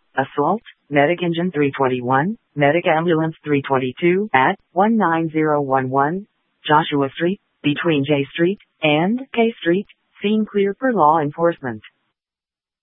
Assault, Medic Engine 321, Medic Ambulance 322 at 19011 Joshua Street, between J Street and K Street. Scene clear for law enforcement.